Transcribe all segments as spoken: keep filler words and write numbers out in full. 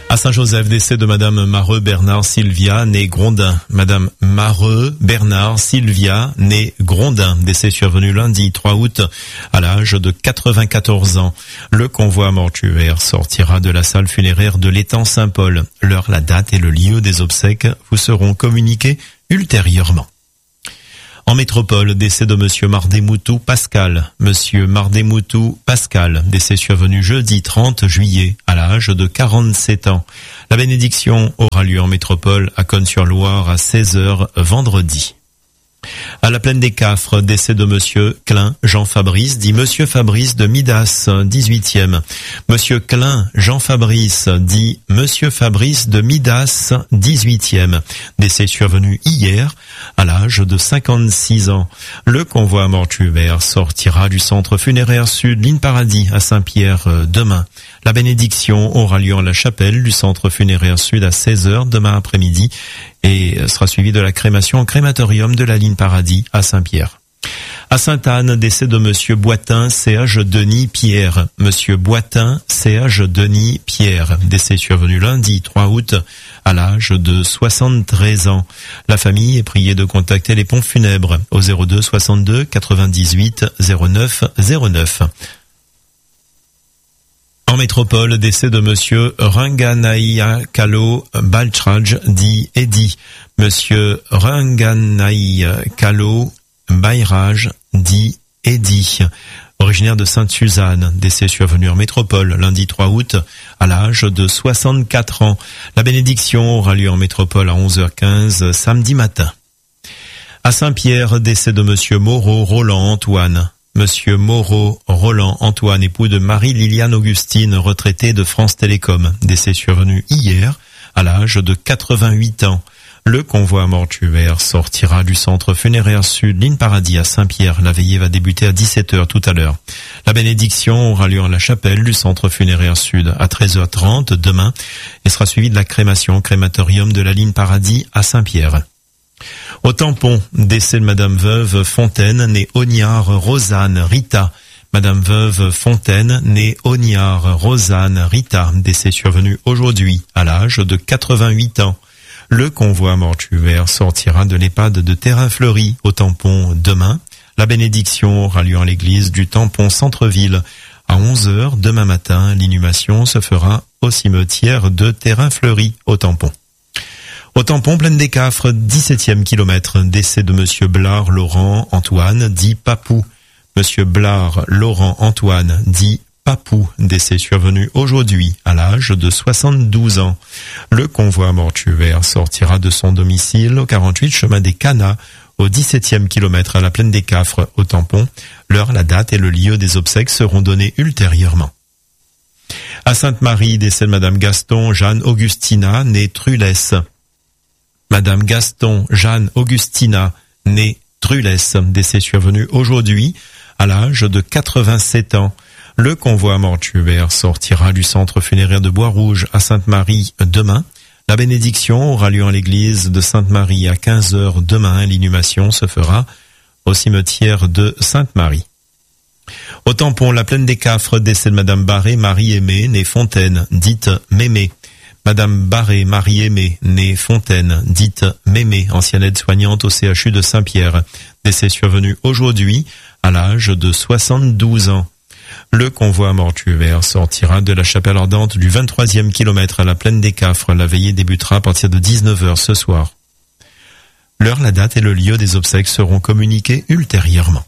À Saint-Joseph, décès de Madame Mareux Bernard Sylvia, née Grondin. Madame Mareux Bernard Sylvia, née Grondin. Décès survenu lundi trois août à l'âge de quatre-vingt-quatorze ans. Le convoi mortuaire sortira de la salle funéraire de l'étang Saint-Paul. L'heure, la date et le lieu des obsèques vous seront communiqués ultérieurement. En métropole, décès de Monsieur Mardemoutou Pascal. Monsieur Mardemoutou Pascal, décès survenu jeudi trente juillet à l'âge de quarante-sept ans. La bénédiction aura lieu en métropole à Cosne-sur-Loire à seize heures vendredi. À la Plaine des Cafres, décès de Monsieur Klein Jean Fabrice, dit Monsieur Fabrice de Midas, dix-huitième. Monsieur Klein Jean Fabrice, dit Monsieur Fabrice de Midas, dix-huitième. Décès survenu hier à l'âge de cinquante-six ans. Le convoi mortuaire sortira du centre funéraire sud Ligne Paradis à Saint-Pierre demain. La bénédiction aura lieu en la chapelle du centre funéraire sud à seize heures demain après-midi et sera suivie de la crémation en crématorium de la Ligne Paradis à Saint-Pierre. À Sainte-Anne, décès de Monsieur Boitin, C H Denis Pierre. Monsieur Boitin, C H Denis Pierre. Décès survenu lundi trois août à l'âge de soixante-treize ans. La famille est priée de contacter les pompes funèbres au zéro deux soixante-deux quatre-vingt-dix-huit zéro neuf zéro neuf. En métropole, décès de Monsieur Ranganaïa Kalo Baltraj, dit Eddy. Monsieur Ranganaïa Kalo Bayraj, dit Eddy. Originaire de Sainte-Suzanne, décès survenu en métropole lundi trois août à l'âge de soixante-quatre ans. La bénédiction aura lieu en métropole à onze heures quinze samedi matin. À Saint-Pierre, décès de Monsieur Moreau Roland Antoine. Monsieur Moreau Roland Antoine, époux de Marie-Liliane Augustine, retraité de France Télécom, décès survenu hier à l'âge de quatre-vingt-huit ans. Le convoi mortuaire sortira du centre funéraire sud Ligne Paradis à Saint-Pierre. La veillée va débuter à dix-sept heures tout à l'heure. La bénédiction aura lieu en la chapelle du centre funéraire sud à treize heures trente demain et sera suivie de la crémation crématorium de la Ligne Paradis à Saint-Pierre. Au tampon, décès de Madame Veuve Fontaine, née Ognard Rosanne Rita. Madame Veuve Fontaine, née Ognard Rosanne Rita, décès survenu aujourd'hui à l'âge de quatre-vingt-huit ans. Le convoi mortuaire sortira de l'EHPAD de Terrain-Fleuri au tampon demain. La bénédiction aura lieu en l'église du tampon Centre-Ville à onze heures demain matin. L'inhumation se fera au cimetière de Terrain-Fleuri au tampon. Au tampon Plaine des Cafres, dix-septième kilomètre, décès de Monsieur Blard Laurent Antoine, dit Papou. Monsieur Blard Laurent Antoine, dit Papou, décès survenu aujourd'hui à l'âge de soixante-douze ans. Le convoi mortuaire sortira de son domicile au quarante-huit chemin des Canas, au dix-septième kilomètre à la Plaine des Cafres, au tampon. L'heure, la date et le lieu des obsèques seront donnés ultérieurement. À Sainte-Marie, décès de Madame Gaston Jeanne Augustina, née Trulès. Madame Gaston Jeanne Augustina, née Trulès, décès survenu aujourd'hui à l'âge de quatre-vingt-sept ans. Le convoi mortuaire sortira du centre funéraire de Bois-Rouge à Sainte-Marie demain. La bénédiction aura lieu en l'église de Sainte-Marie à quinze heures demain. L'inhumation se fera au cimetière de Sainte-Marie. Au tampon, la Plaine des Cafres, décès de Madame Barré Marie-Aimée, née Fontaine, dite Mémé. Madame Barré Marie-Aimée, née Fontaine, dite Mémé, ancienne aide-soignante au C H U de Saint-Pierre, décès survenu aujourd'hui à l'âge de soixante-douze ans. Le convoi mortuaire sortira de la chapelle ardente du vingt-troisième kilomètre à la Plaine des Cafres. La veillée débutera à partir de dix-neuf heures ce soir. L'heure, la date et le lieu des obsèques seront communiqués ultérieurement.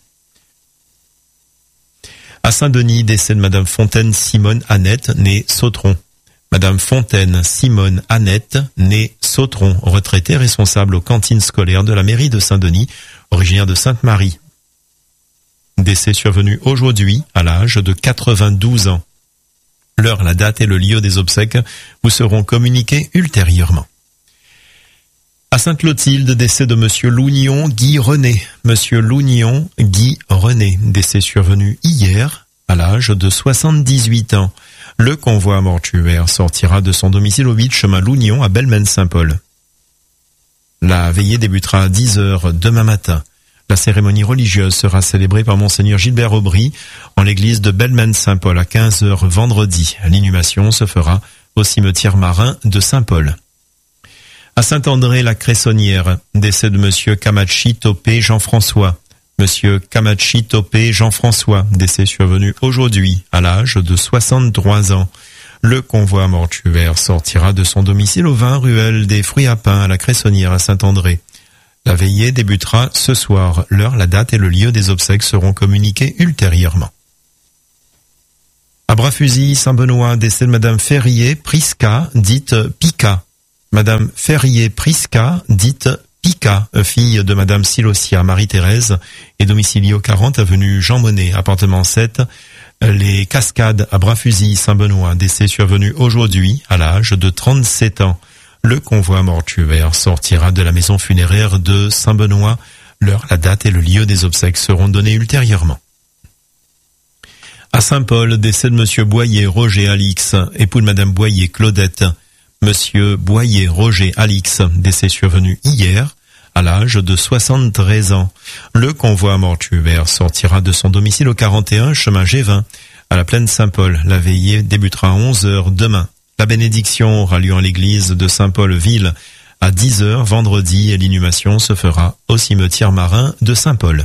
À Saint-Denis, décès de Madame Fontaine Simone Annette, née Sautron. Madame Fontaine Simone Annette, née Sautron, retraitée responsable aux cantines scolaires de la mairie de Saint-Denis, originaire de Sainte-Marie. Décès survenu aujourd'hui à l'âge de quatre-vingt-douze ans. L'heure, la date et le lieu des obsèques vous seront communiqués ultérieurement. À Sainte-Clotilde, décès de Monsieur Lougnon Guy René. Monsieur Lougnon Guy René, décès survenu hier à l'âge de soixante-dix-huit ans. Le convoi mortuaire sortira de son domicile au huit chemin Lougnon à Belmène-Saint-Paul. La veillée débutera à dix heures demain matin. La cérémonie religieuse sera célébrée par Monseigneur Gilbert Aubry en l'église de Belmène-Saint-Paul à quinze heures vendredi. L'inhumation se fera au cimetière marin de Saint-Paul. À Saint-André-la-Cressonnière, décès de monsieur Camachi Topé Jean-François. Monsieur Camachi Topé Jean-François, décès survenu aujourd'hui à l'âge de soixante-trois ans. Le convoi mortuaire sortira de son domicile au vingt ruelle des Fruits à Pain à la Cressonnière à Saint-André. La veillée débutera ce soir. L'heure, la date et le lieu des obsèques seront communiqués ultérieurement. À Bras-Fusil, Saint-Benoît, décès de madame Ferrier Prisca, dite Pica. Madame Ferrier Prisca, dite Pica, fille de madame Silosia Marie-Thérèse, et domiciliée au quarante avenue Jean Monnet, appartement sept, les Cascades à Bras-Fusil, Saint-Benoît, décès survenu aujourd'hui à l'âge de trente-sept ans. Le convoi mortuaire sortira de la maison funéraire de Saint-Benoît. L'heure, la date et le lieu des obsèques seront donnés ultérieurement. À Saint-Paul, décès de monsieur Boyer Roger Alix, époux de madame Boyer Claudette. Monsieur Boyer Roger Alix, décès survenu hier, à l'âge de soixante-treize ans. Le convoi mortuaire sortira de son domicile au quarante et un chemin G vingt, à la plaine Saint-Paul. La veillée débutera à onze heures demain. La bénédiction aura lieu en l'église de Saint-Paul-Ville à dix heures vendredi et l'inhumation se fera au cimetière marin de Saint-Paul.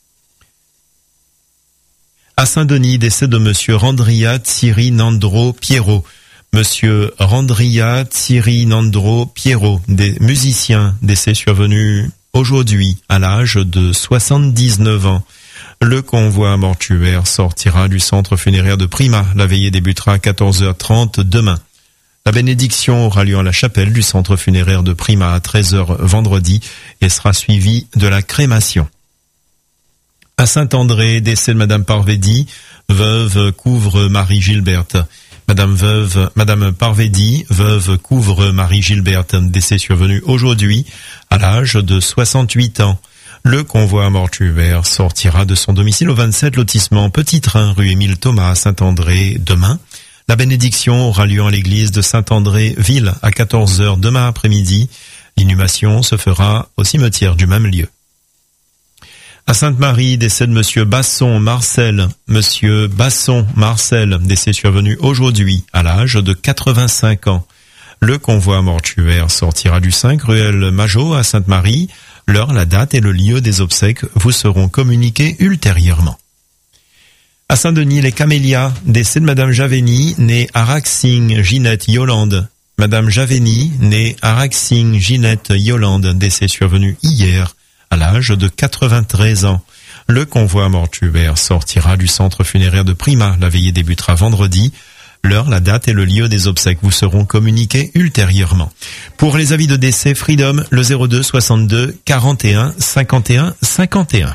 À Saint-Denis, décès de monsieur Randria Thierry Nandro Pierrot. Monsieur Randria Thierry Nandro Pierrot, des musiciens, décès survenu aujourd'hui à l'âge de soixante-dix-neuf ans. Le convoi mortuaire sortira du centre funéraire de Prima. La veillée débutera à quatorze heures trente demain. La bénédiction aura lieu en la chapelle du centre funéraire de Prima à treize heures vendredi et sera suivie de la crémation. À Saint-André, décès de madame Parvedi, veuve couvre Marie Gilberte. Madame veuve, madame Parvedi, veuve couvre Marie Gilberte, décès survenu aujourd'hui à l'âge de soixante-huit ans. Le convoi mortuaire sortira de son domicile au vingt-sept lotissement Petit Train, rue Émile Thomas à Saint-André demain. La bénédiction aura lieu en l'église de Saint-André-Ville à quatorze heures demain après-midi. L'inhumation se fera au cimetière du même lieu. À Sainte-Marie, décès de monsieur Basson Marcel. Monsieur Basson Marcel, décès survenu aujourd'hui à l'âge de quatre-vingt-cinq ans. Le convoi mortuaire sortira du cinq ruelle Majot à Sainte-Marie. L'heure, la date et le lieu des obsèques vous seront communiqués ultérieurement. À Saint-Denis, les Camélias, décès de madame Javeni, née Araxing Ginette Yolande. Madame Javeni, née Araxing Ginette Yolande, décès survenu hier à l'âge de quatre-vingt-treize ans. Le convoi mortuaire sortira du centre funéraire de Prima. La veillée débutera vendredi. L'heure, la date et le lieu des obsèques vous seront communiqués ultérieurement. Pour les avis de décès, Freedom, le zéro deux soixante-deux quarante et un cinquante et un cinquante et un.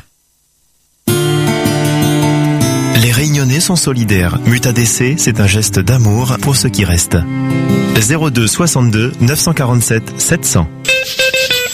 Les Réunionnais sont solidaires. Muta décès, c'est un geste d'amour pour ceux qui restent. zéro deux soixante-deux neuf cent quarante-sept sept cents.